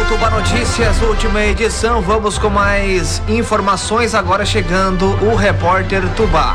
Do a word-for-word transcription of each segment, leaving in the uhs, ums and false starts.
Jornal Tubá Notícias, última edição. Vamos com mais informações. Agora chegando o repórter Tubá.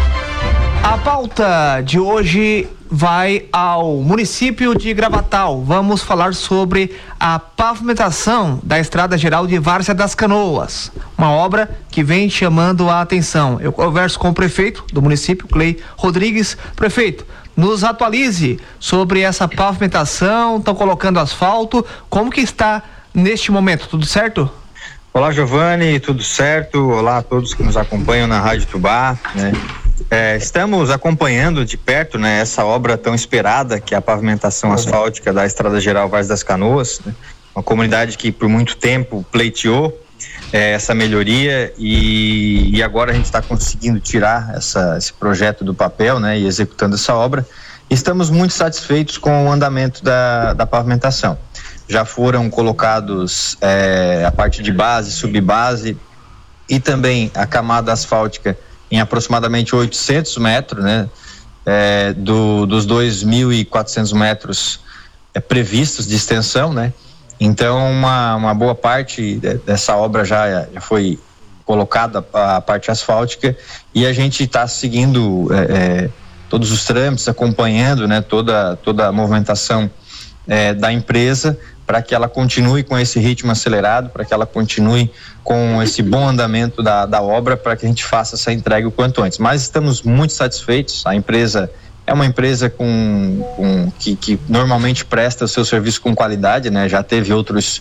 A pauta de hoje vai ao município de Gravatal. Vamos falar sobre a pavimentação da Estrada Geral de Várzea das Canoas, uma obra que vem chamando a atenção. Eu converso com o prefeito do município, Clei Rodrigues. Prefeito, nos atualize sobre essa pavimentação. Estão colocando asfalto, como que está neste momento? Tudo certo? Olá, Giovanni, tudo certo? Olá a todos que nos acompanham na Rádio Tubá, né? É, estamos acompanhando de perto, né, essa obra tão esperada, que é a pavimentação asfáltica da Estrada Geral Várzea das Canoas, né? Uma comunidade que por muito tempo pleiteou é, essa melhoria e, e agora a gente está conseguindo tirar essa, esse projeto do papel, né, e executando essa obra. Estamos muito satisfeitos com o andamento da, da pavimentação. Já foram colocados é, a parte de base, subbase e também a camada asfáltica em aproximadamente oitocentos metros, né, é, do, dos dois mil e quatrocentos metros é, previstos de extensão, né. Então uma, uma boa parte de, dessa obra já, já foi colocada, a parte asfáltica, e a gente está seguindo é, é, todos os trâmites, acompanhando, né, toda, toda a movimentação é, da empresa, para que ela continue com esse ritmo acelerado, para que ela continue com esse bom andamento da, da obra, para que a gente faça essa entrega o quanto antes. Mas estamos muito satisfeitos. A empresa é uma empresa com, com que, que normalmente presta o seu serviço com qualidade, né? Já teve outros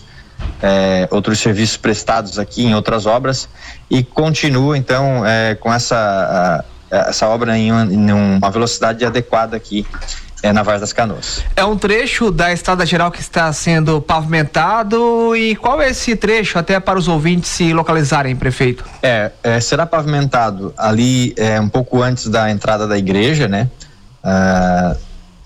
é, outros serviços prestados aqui em outras obras e continua então é, com essa a, essa obra em uma, em uma velocidade adequada aqui É na Várzea das Canoas. É um trecho da Estrada Geral que está sendo pavimentado, e qual é esse trecho, até para os ouvintes se localizarem, prefeito? É, é será pavimentado ali é, um pouco antes da entrada da igreja, né? Ah,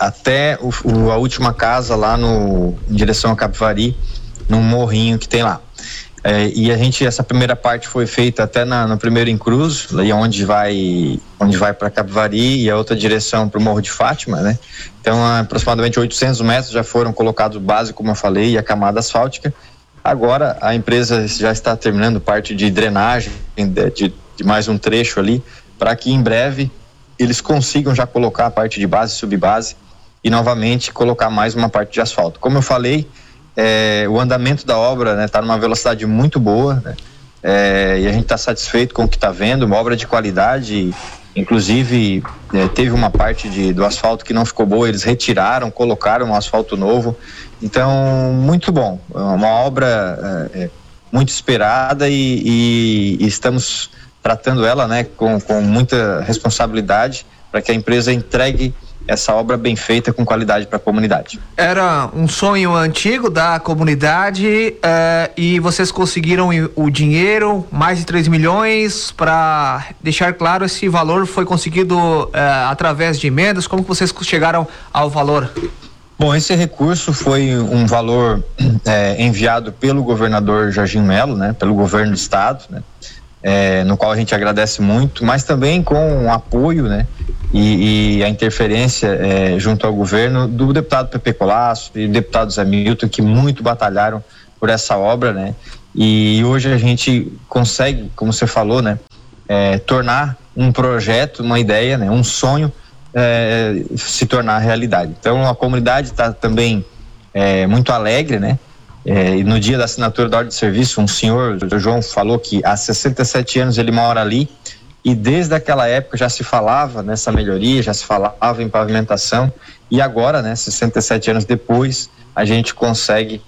até o, o, a última casa lá no, em direção a Capivari, num morrinho que tem lá. É, e a gente, essa primeira parte foi feita até na, no primeiro encruz, ali onde vai onde vai para Capivari, e a outra direção para o Morro de Fátima, né? Então aproximadamente oitocentos metros já foram colocados base, como eu falei, e a camada asfáltica. Agora a empresa já está terminando parte de drenagem de, de, de mais um trecho ali, para que em breve eles consigam já colocar a parte de base, subbase, e novamente colocar mais uma parte de asfalto. Como eu falei, É, o andamento da obra, né, tá numa velocidade muito boa, né, é, e a gente está satisfeito com o que está vendo, uma obra de qualidade. Inclusive é, teve uma parte de, do asfalto que não ficou boa, eles retiraram, colocaram um asfalto novo, então muito bom, uma obra é, muito esperada, e, e, e estamos tratando ela, né, com, com muita responsabilidade, para que a empresa entregue essa obra bem feita, com qualidade para a comunidade. Era um sonho antigo da comunidade uh, e vocês conseguiram o dinheiro, mais de três milhões, para deixar claro, esse valor foi conseguido uh, através de emendas. Como que vocês chegaram ao valor? Bom, esse recurso foi um valor é, enviado pelo governador Jorginho Melo, né, pelo governo do estado, né, é, no qual a gente agradece muito, mas também com o apoio, né, E, e a interferência é, junto ao governo do deputado Pepe Colasso e do deputado Zé Milton, que muito batalharam por essa obra, né? E hoje a gente consegue, como você falou, né, é, tornar um projeto, uma ideia, né, um sonho é, se tornar realidade. Então a comunidade está também é, muito alegre, né? É, e no dia da assinatura da ordem de serviço, um senhor, o João, falou que há sessenta e sete anos ele mora ali. E desde aquela época já se falava nessa melhoria, já se falava em pavimentação, e agora, né, sessenta e sete anos depois, a gente consegue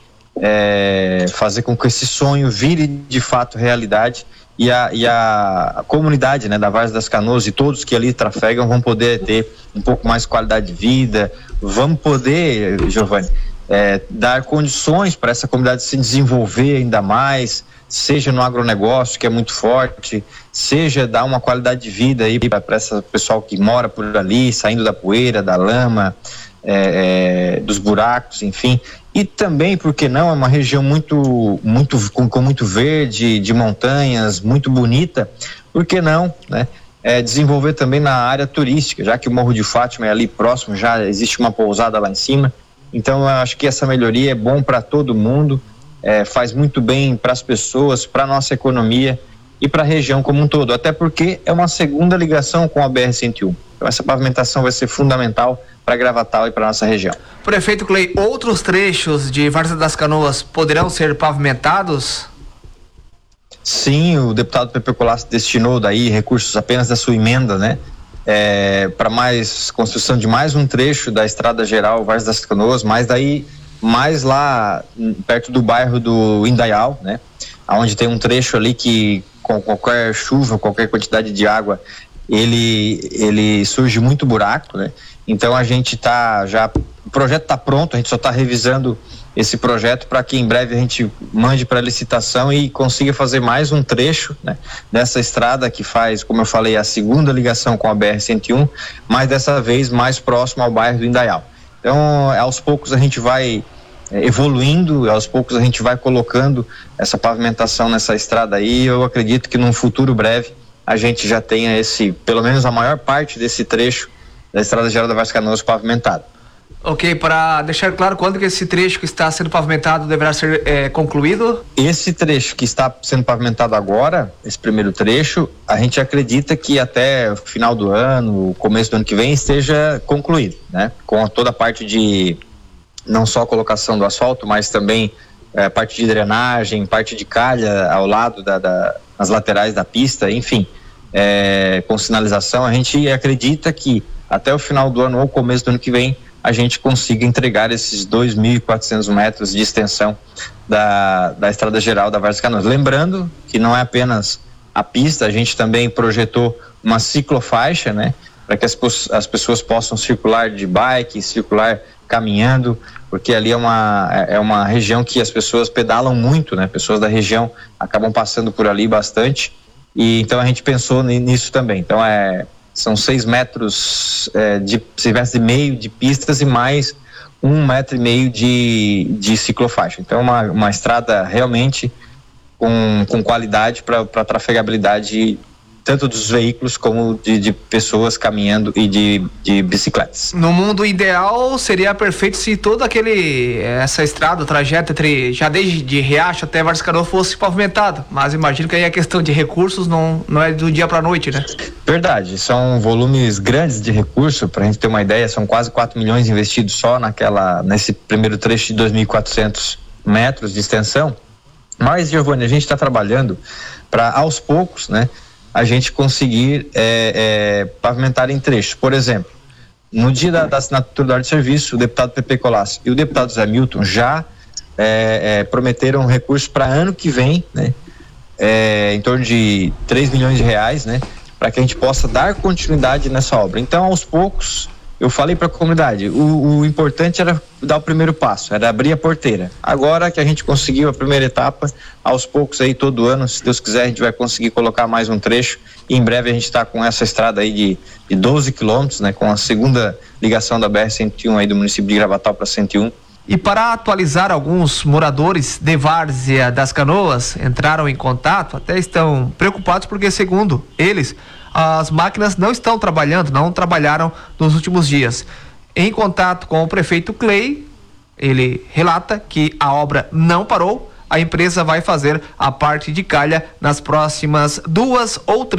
é, fazer com que esse sonho vire de fato realidade, e a, e a, a comunidade, né, da Várzea das Canoas e todos que ali trafegam vão poder ter um pouco mais de qualidade de vida, vamos poder, Giovanni, é, dar condições para essa comunidade se desenvolver ainda mais, seja no agronegócio, que é muito forte, seja dar uma qualidade de vida aí para esse pessoal que mora por ali, saindo da poeira, da lama, é, é, dos buracos, enfim. E também, por que não, é uma região muito, muito com, com muito verde, de montanhas, muito bonita, por que não, né? É, desenvolver também na área turística, já que o Morro de Fátima é ali próximo, já existe uma pousada lá em cima. Então eu acho que essa melhoria é bom para todo mundo, é, faz muito bem para as pessoas, para a nossa economia e para a região como um todo, até porque é uma segunda ligação com a B R cento e um. Então essa pavimentação vai ser fundamental para Gravatal e para nossa região. Prefeito Clay, outros trechos de Várzea das Canoas poderão ser pavimentados? Sim, o deputado Pepe Colasso destinou daí recursos apenas da sua emenda, né? É, para mais construção de mais um trecho da estrada geral Várzea das Canoas, mas daí mais lá perto do bairro do Indaial, né? Onde tem um trecho ali que com qualquer chuva, qualquer quantidade de água, ele ele surge muito buraco, né? Então a gente tá já, o projeto está pronto, a gente só está revisando esse projeto para que em breve a gente mande para licitação e consiga fazer mais um trecho, né, dessa estrada que faz, como eu falei, a segunda ligação com a B R cento e um, mas dessa vez mais próximo ao bairro do Indaial. Então, aos poucos a gente vai é, evoluindo, aos poucos a gente vai colocando essa pavimentação nessa estrada aí. Eu acredito que num futuro breve a gente já tenha esse, pelo menos a maior parte desse trecho da estrada geral da Várzea das Canoas pavimentado. Ok, para deixar claro, quando que esse trecho que está sendo pavimentado deverá ser é, concluído? Esse trecho que está sendo pavimentado agora, esse primeiro trecho, a gente acredita que até o final do ano, começo do ano que vem, esteja concluído, né? Com toda a parte de, não só a colocação do asfalto, mas também é, parte de drenagem, parte de calha ao lado da, da, nas laterais da pista, enfim, é, com sinalização. A gente acredita que até o final do ano ou começo do ano que vem a gente consiga entregar esses dois mil e quatrocentos metros de extensão da, da estrada geral da Várzea das Canoas. Lembrando que não é apenas a pista, a gente também projetou uma ciclofaixa, né, para que as, as pessoas possam circular de bike, circular caminhando, porque ali é uma, é uma região que as pessoas pedalam muito, né, pessoas da região acabam passando por ali bastante, e então a gente pensou nisso também. Então é são seis metros é, de seis metros e meio de pistas e mais um metro e meio de, de ciclofaixa. Então uma, uma estrada realmente com, com qualidade para a trafegabilidade tanto dos veículos como de, de pessoas caminhando e de, de bicicletas. No mundo ideal seria perfeito se todo aquele essa estrada, o trajeto entre já desde de Riacho até Várzea das Canoas fosse pavimentado, mas imagino que aí a questão de recursos não, não é do dia para a noite, né? Verdade, são volumes grandes de recurso, para a gente ter uma ideia, são quase quatro milhões investidos só naquela, nesse primeiro trecho de dois mil e quatrocentos metros de extensão, mas, Giovanni, a gente está trabalhando para aos poucos, né, a gente conseguir é, é, pavimentar em trechos. Por exemplo, no dia da, da assinatura da ordem de serviço, o deputado Pepe Colasso e o deputado Zé Milton já é, é, prometeram recursos para ano que vem, né, é, em torno de três milhões de reais, né, para que a gente possa dar continuidade nessa obra. Então, aos poucos, eu falei para a comunidade, o, o importante era dar o primeiro passo, era abrir a porteira. Agora que a gente conseguiu a primeira etapa, aos poucos aí todo ano, se Deus quiser, a gente vai conseguir colocar mais um trecho, e em breve a gente está com essa estrada aí de, de doze quilômetros, né, com a segunda ligação da B R cento e um aí do município de Gravatal para cento e um. E para atualizar, alguns moradores de Várzea das Canoas entraram em contato, até estão preocupados porque, segundo eles, as máquinas não estão trabalhando, não trabalharam nos últimos dias. Em contato com o prefeito Clay, ele relata que a obra não parou, a empresa vai fazer a parte de calha nas próximas duas ou três